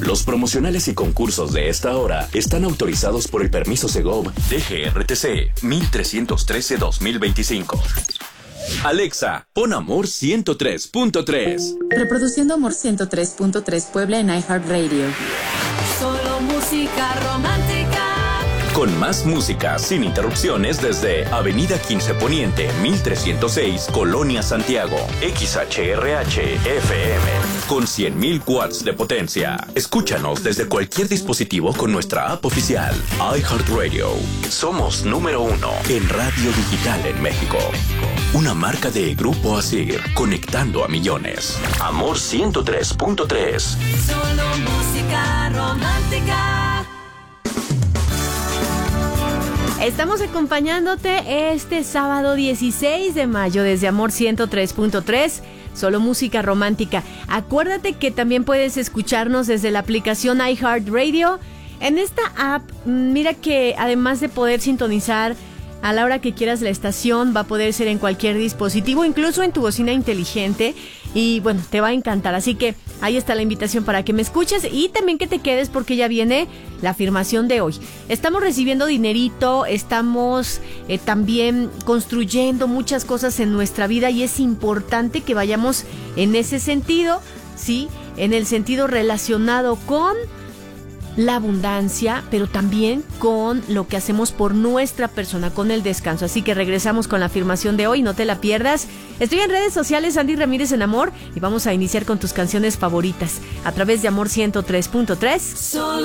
Los promocionales y concursos de esta hora están autorizados por el permiso Segov DGRTC 1313-2025. Alexa, pon Amor 103.3. Reproduciendo Amor 103.3 Puebla en iHeartRadio. Solo música romántica. Con más música sin interrupciones desde Avenida 15 Poniente, 1306, Colonia Santiago. XHRH FM. Con 100.000 watts de potencia. Escúchanos desde cualquier dispositivo con nuestra app oficial. iHeartRadio. Somos número 1 en radio digital en México. Una marca de Grupo Asir, conectando a millones. Amor 103.3. Solo música romántica. Estamos acompañándote este sábado 16 de mayo desde Amor 103.3, solo música romántica. Acuérdate que también puedes escucharnos desde la aplicación iHeartRadio. En esta app, mira que además de poder sintonizar a la hora que quieras la estación, va a poder ser en cualquier dispositivo, incluso en tu bocina inteligente. Y bueno, te va a encantar. Así que ahí está la invitación para que me escuches y también que te quedes porque ya viene la afirmación de hoy. Estamos recibiendo dinerito, estamos también construyendo muchas cosas en nuestra vida y es importante que vayamos en ese sentido, ¿sí? En el sentido relacionado con la abundancia, pero también con lo que hacemos por nuestra persona, con el descanso. Así que regresamos con la afirmación de hoy, no te la pierdas. Estoy en redes sociales, Andy Ramírez en Amor, y vamos a iniciar con tus canciones favoritas a través de Amor 103.3.